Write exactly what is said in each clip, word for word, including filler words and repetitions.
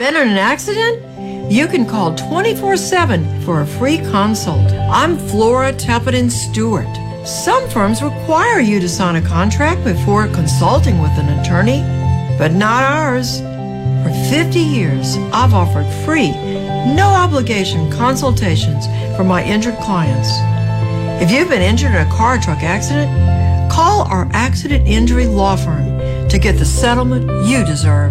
Been in an accident? You can call twenty-four seven for a free consult. I'm Flora Tepperton Stewart. Some firms require you to sign a contract before consulting with an attorney, but not ours. For fifty years, I've offered free, no obligation consultations for my injured clients. If you've been injured in a car or truck accident, call our accident injury law firm to get the settlement you deserve.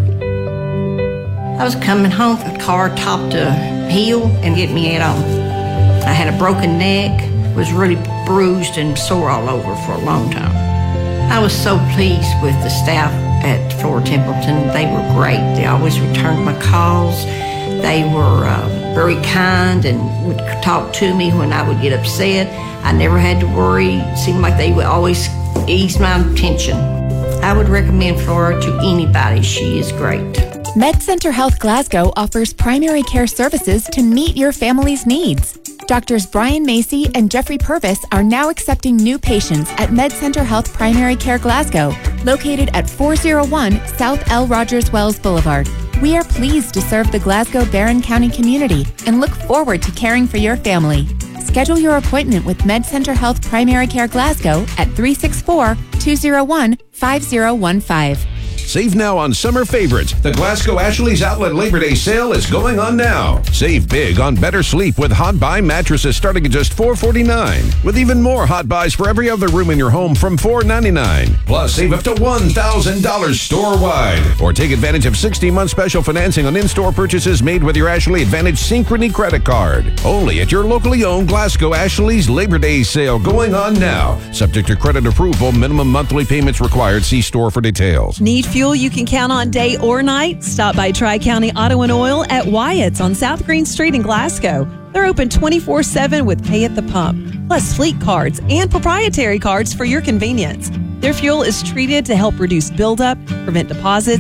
I was coming home from the car, topped a hill and hit me head on. I had a broken neck, was really bruised and sore all over for a long time. I was so pleased with the staff at Flora Templeton. They were great. They always returned my calls. They were uh, very kind and would talk to me when I would get upset. I never had to worry. It seemed like they would always ease my tension. I would recommend Flora to anybody. She is great. MedCenter Health Glasgow offers primary care services to meet your family's needs. Doctors Brian Macy and Jeffrey Purvis are now accepting new patients at MedCenter Health Primary Care Glasgow, located at four oh one South L. Rogers Wells Boulevard. We are pleased to serve the Glasgow Barron County community and look forward to caring for your family. Schedule your appointment with MedCenter Health Primary Care Glasgow at three six four, two oh one, five oh one five. Save now on summer favorites. The Glasgow Ashley's Outlet Labor Day sale is going on now. Save big on better sleep with Hot Buy mattresses starting at just four forty-nine. With even more Hot Buys for every other room in your home from four ninety-nine. Plus, save up to one thousand dollars store-wide. Or take advantage of sixty month special financing on in-store purchases made with your Ashley Advantage Synchrony credit card. Only at your locally owned Glasgow Ashley's Labor Day sale going on now. Subject to credit approval, minimum monthly payments required. See store for details. Need fuel you can count on day or night? Stop by Tri-County Auto and Oil at Wyatt's on South Green Street in Glasgow. They're open twenty-four seven with pay at the pump, plus fleet cards and proprietary cards for your convenience. Their fuel is treated to help reduce buildup, prevent deposits,